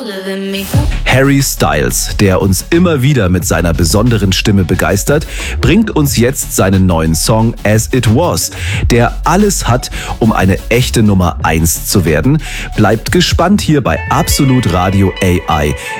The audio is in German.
Harry Styles, der uns immer wieder mit seiner besonderen Stimme begeistert, bringt uns jetzt seinen neuen Song As It Was, der alles hat, um eine echte Nummer 1 zu werden. Bleibt gespannt hier bei Absolut Radio AI.